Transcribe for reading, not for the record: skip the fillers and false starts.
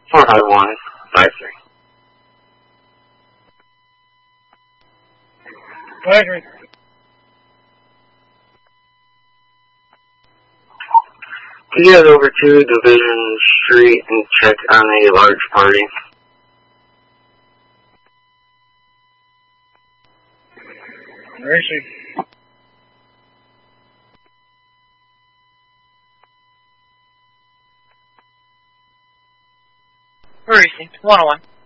45153. Roger. Can you get over to Division Street and check on a large party? Mercy. Mercy, 101.